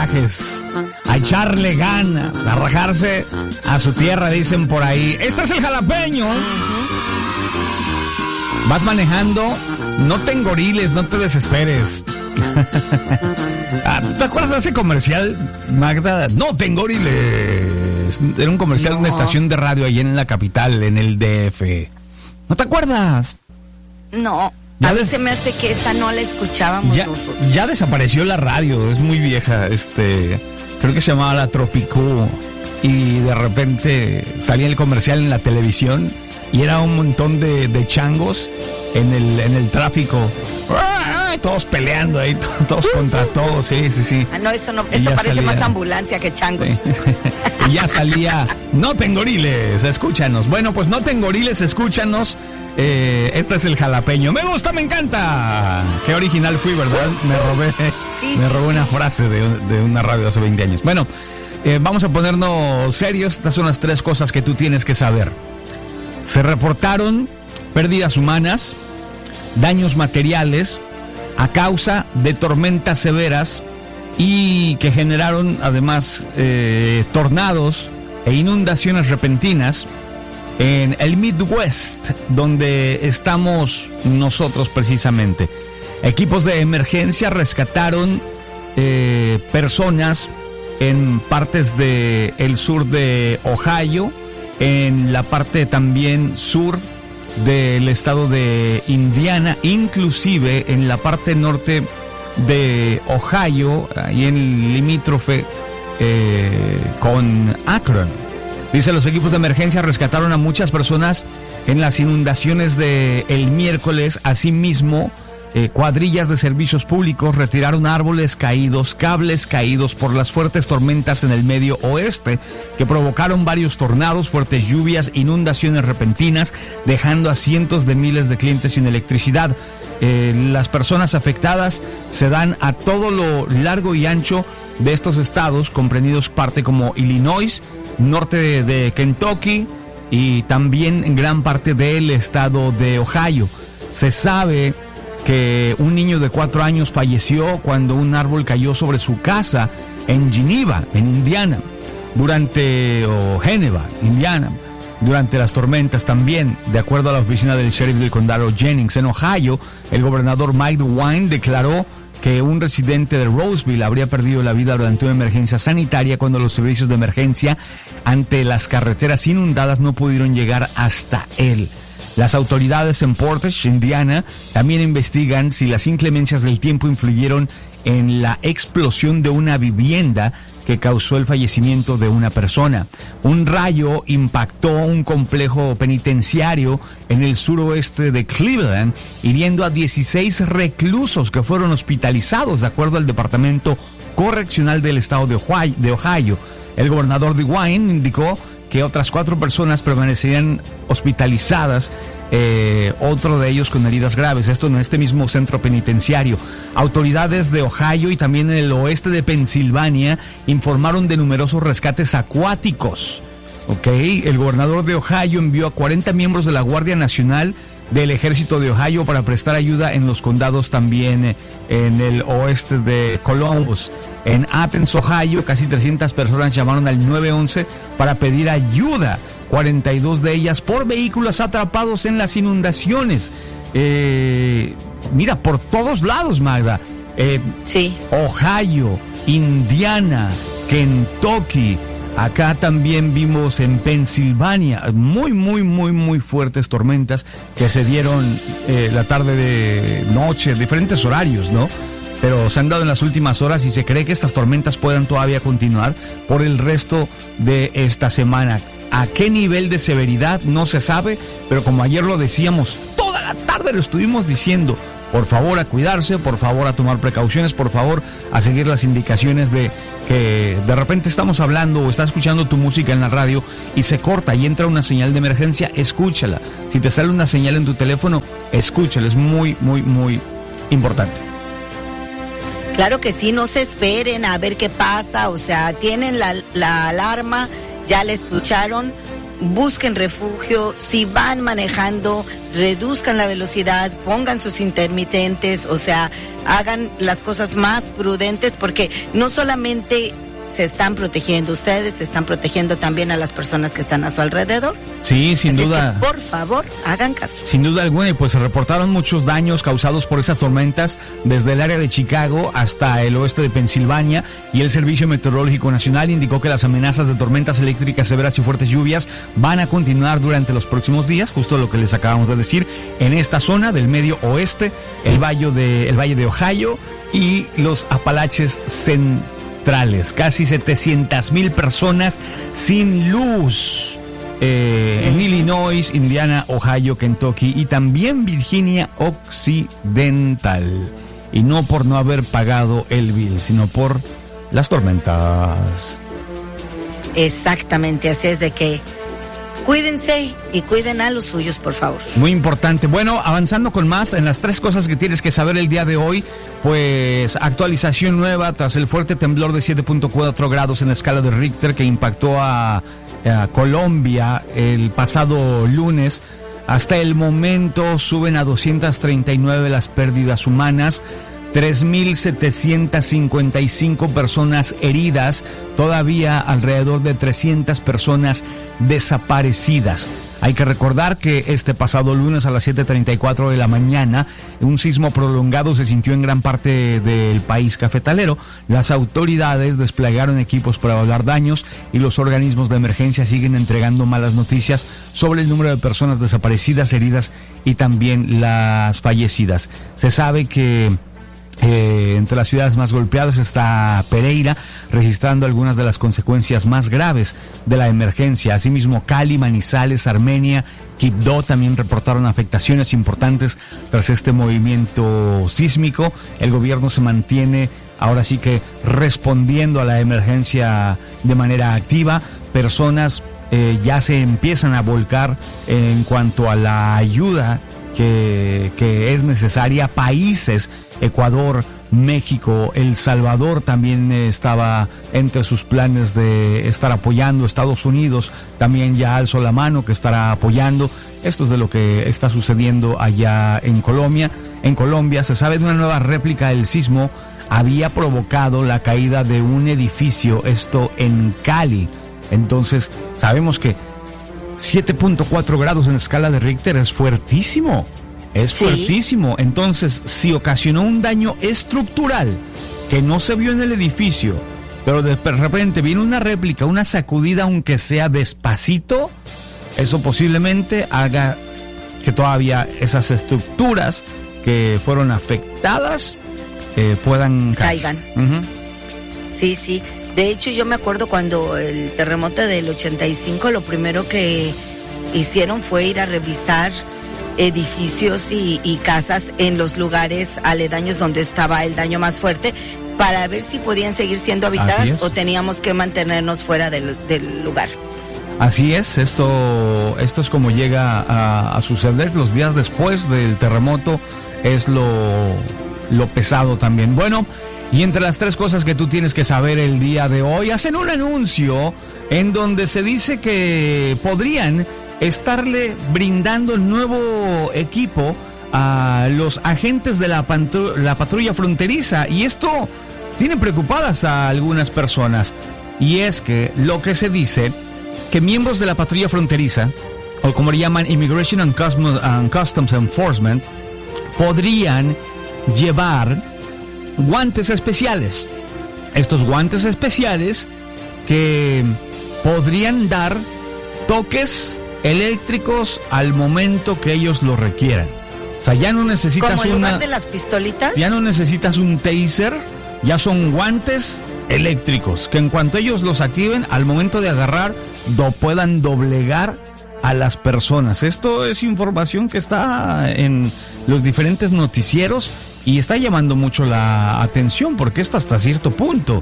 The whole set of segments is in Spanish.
corajes, a echarle ganas, a rajarse a su tierra, dicen por ahí. Este es el jalapeño. Vas manejando, no te engoriles, no te desesperes. ¿Te acuerdas de ese comercial, Magda? No te engoriles. Era un comercial de una estación de radio allá en la capital, en el DF. ¿No te acuerdas? No. A mí se me hace que esa no la escuchábamos nosotros. Ya desapareció la radio, es muy vieja. Creo que se llamaba La Tropicú. Y de repente salía el comercial en la televisión y era un montón de changos en el tráfico. Todos peleando ahí, todos contra todos, sí. Ah, no, eso parece más ambulancia que changos. Y ya salía, no te engoriles, escúchanos. Bueno, pues no te engoriles, escúchanos. Este es el jalapeño. Me gusta, me encanta. Qué original fui, ¿verdad? Me robé una frase de una radio hace 20 años. Bueno, vamos a ponernos serios. Estas son las 3 cosas que tú tienes que saber. Se reportaron pérdidas humanas, daños materiales a causa de tormentas severas y que generaron además tornados e inundaciones repentinas en el Midwest, donde estamos nosotros precisamente. Equipos de emergencia rescataron personas en partes del sur de Ohio, en la parte también sur del estado de Indiana, inclusive en la parte norte de Ohio, ahí en el limítrofe con Akron. Dice, los equipos de emergencia rescataron a muchas personas en las inundaciones del miércoles. Asimismo, cuadrillas de servicios públicos retiraron árboles caídos, cables caídos por las fuertes tormentas en el medio oeste, que provocaron varios tornados, fuertes lluvias, inundaciones repentinas, dejando a cientos de miles de clientes sin electricidad. Las personas afectadas se dan a todo lo largo y ancho de estos estados, comprendidos parte como Illinois, norte de Kentucky y también en gran parte del estado de Ohio. Se sabe que un niño de 4 años falleció cuando un árbol cayó sobre su casa en Geneva, en Indiana, Geneva, Indiana, durante las tormentas también, de acuerdo a la oficina del sheriff del condado Jennings. En Ohio, el gobernador Mike DeWine declaró que un residente de Roseville habría perdido la vida durante una emergencia sanitaria cuando los servicios de emergencia ante las carreteras inundadas no pudieron llegar hasta él. Las autoridades en Portage, Indiana, también investigan si las inclemencias del tiempo influyeron en la explosión de una vivienda que causó el fallecimiento de una persona. Un rayo impactó un complejo penitenciario en el suroeste de Cleveland, hiriendo a 16 reclusos que fueron hospitalizados, de acuerdo al Departamento Correccional del estado de Ohio. El gobernador DeWine indicó que otras 4 personas permanecerían hospitalizadas, otro de ellos con heridas graves, esto en este mismo centro penitenciario. Autoridades de Ohio y también en el oeste de Pensilvania informaron de numerosos rescates acuáticos. El gobernador de Ohio envió a 40 miembros de la Guardia Nacional del Ejército de Ohio para prestar ayuda en los condados también en el oeste de Columbus. En Athens, Ohio, casi 300 personas llamaron al 911 para pedir ayuda, 42 de ellas por vehículos atrapados en las inundaciones. Mira, por todos lados, Magda. Sí. Ohio, Indiana, Kentucky. Acá también vimos en Pensilvania muy fuertes tormentas que se dieron la tarde de noche, diferentes horarios, ¿no? Pero se han dado en las últimas horas y se cree que estas tormentas puedan todavía continuar por el resto de esta semana. ¿A qué nivel de severidad? No se sabe, pero como ayer lo decíamos, toda la tarde lo estuvimos diciendo. Por favor, a cuidarse, por favor, a tomar precauciones, por favor, a seguir las indicaciones de que de repente estamos hablando o estás escuchando tu música en la radio y se corta y entra una señal de emergencia, escúchala. Si te sale una señal en tu teléfono, escúchala, es muy importante. Claro que sí, no se esperen a ver qué pasa, o sea, tienen la alarma, ya la escucharon, busquen refugio. Si van manejando, reduzcan la velocidad, pongan sus intermitentes, o sea, hagan las cosas más prudentes, porque no solamente se están protegiendo ustedes, se están protegiendo también a las personas que están a su alrededor. Sí, sin duda. Es que, por favor, hagan caso. Sin duda alguna, y pues se reportaron muchos daños causados por esas tormentas desde el área de Chicago hasta el oeste de Pensilvania, y el Servicio Meteorológico Nacional indicó que las amenazas de tormentas eléctricas severas y fuertes lluvias van a continuar durante los próximos días, justo lo que les acabamos de decir, en esta zona del medio oeste, el valle de Ohio y los Apalaches centrales. Casi 700,000 personas sin luz en Illinois, Indiana, Ohio, Kentucky y también Virginia Occidental. Y no por no haber pagado el bill, sino por las tormentas. Exactamente, así es de que cuídense y cuiden a los suyos, por favor. Muy importante. Bueno, avanzando con más en las 3 cosas que tienes que saber el día de hoy, pues actualización nueva tras el fuerte temblor de 7.4 grados en la escala de Richter que impactó a Colombia el pasado lunes. Hasta el momento suben a 239 las pérdidas humanas, 3,755 personas heridas, todavía alrededor de 300 personas desaparecidas. Hay que recordar que este pasado lunes a las 7:34 de la mañana, un sismo prolongado se sintió en gran parte del país cafetalero. Las autoridades desplegaron equipos para evaluar daños y los organismos de emergencia siguen entregando malas noticias sobre el número de personas desaparecidas, heridas y también las fallecidas. Se sabe que entre las ciudades más golpeadas está Pereira, registrando algunas de las consecuencias más graves de la emergencia. Asimismo, Cali, Manizales, Armenia, Quibdó también reportaron afectaciones importantes tras este movimiento sísmico. El gobierno se mantiene ahora sí que respondiendo a la emergencia de manera activa. Personas ya se empiezan a volcar en cuanto a la ayuda que es necesaria. Países, Ecuador, México, El Salvador también estaba entre sus planes de estar apoyando. Estados Unidos también ya alzó la mano que estará apoyando. Esto es de lo que está sucediendo allá en Colombia. En Colombia se sabe de una nueva réplica del sismo. Había provocado la caída de un edificio, esto en Cali. Entonces sabemos que 7.4 grados en la escala de Richter es fuertísimo. Es fuertísimo. Entonces, si ocasionó un daño estructural que no se vio en el edificio, pero de repente viene una réplica, una sacudida, aunque sea despacito, eso posiblemente haga que todavía esas estructuras que fueron afectadas puedan caigan. Sí. De hecho, yo me acuerdo cuando el terremoto del 85, lo primero que hicieron fue ir a revisar edificios y casas en los lugares aledaños donde estaba el daño más fuerte, para ver si podían seguir siendo habitadas o teníamos que mantenernos fuera del lugar. Así es, esto es como llega a suceder los días después del terremoto, es lo pesado también. Bueno, y entre las 3 cosas que tú tienes que saber el día de hoy, hacen un anuncio en donde se dice que podrían estarle brindando nuevo equipo a los agentes de la patrulla fronteriza, y esto tiene preocupadas a algunas personas. Y es que lo que se dice, que miembros de la patrulla fronteriza, o como le llaman Immigration and Customs Enforcement, podrían llevar guantes especiales. Estos guantes especiales que podrían dar toques eléctricos al momento que ellos lo requieran. O sea, ya no necesitas ¿como en lugar de las pistolitas? Ya no necesitas un taser, ya son guantes eléctricos que en cuanto ellos los activen, al momento de agarrar, puedan doblegar a las personas. Esto es información que está en los diferentes noticieros y está llamando mucho la atención, porque esto hasta cierto punto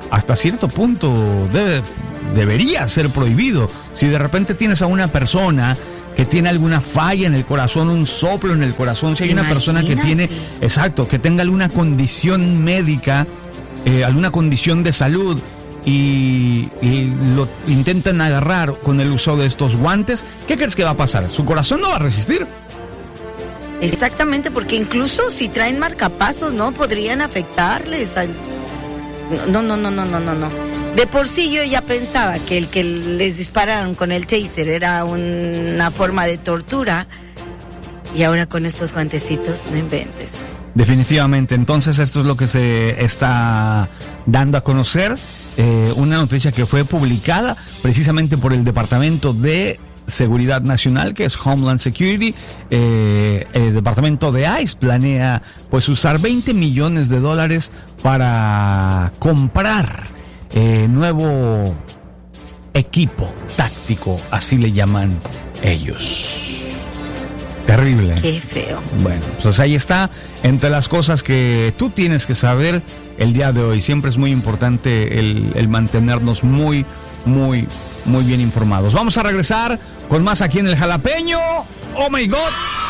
debería ser prohibido. Si de repente tienes a una persona que tiene alguna falla en el corazón, un soplo en el corazón, si hay una persona que tiene, que tenga alguna condición médica, alguna condición de salud, y lo intentan agarrar con el uso de estos guantes, ¿qué crees que va a pasar? Su corazón no va a resistir. Exactamente, porque incluso si traen marcapasos, ¿no? Podrían afectarles. No. De por sí yo ya pensaba que el que les dispararon con el taser era una forma de tortura. Y ahora con estos guantecitos, no inventes. Definitivamente, entonces esto es lo que se está dando a conocer. Una noticia que fue publicada precisamente por el Departamento de Seguridad Nacional, que es Homeland Security. El departamento de ICE planea pues usar $20 millones para comprar nuevo equipo táctico, así le llaman ellos. Terrible. Qué feo. Bueno, pues ahí está, entre las cosas que tú tienes que saber el día de hoy. Siempre es muy importante el mantenernos muy bien informados. Vamos a regresar con más aquí en el Jalapeño. Oh my God.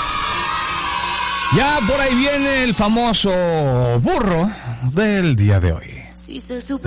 Ya por ahí viene el famoso burro del día de hoy. Si se